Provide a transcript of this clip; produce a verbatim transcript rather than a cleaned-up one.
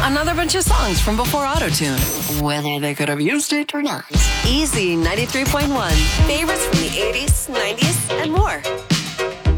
Another bunch of songs from before Auto-Tune, whether they could have used it or not. Easy ninety-three point one. Favorites from